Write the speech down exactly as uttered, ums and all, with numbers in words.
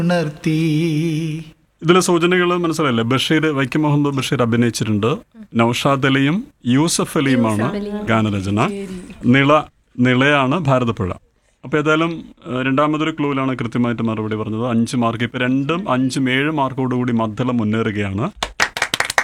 ഉണർത്തി. ഇതിലെ സൂചനകൾ മനസ്സിലായില്ലേ? ബഷീർ, വൈക്കം മുഹമ്മദ് ബഷീർ അഭിനയിച്ചിട്ടുണ്ട്. നൗഷാദ് അലിയും യൂസഫ് അലിയുമാണ് ഗാനരചന. നിള നിളയാണ് ഭാരതപ്പുഴ. അപ്പോൾ ഏതായാലും രണ്ടാമതൊരു ക്ലൂവിലാണ് കൃത്യമായിട്ട് മറുപടി പറഞ്ഞത്. അഞ്ച് മാർക്ക്. ഇപ്പോൾ രണ്ടും അഞ്ചും ഏഴ് മാർക്കോടുകൂടി മദ്ദളം മുന്നേറുകയാണ്.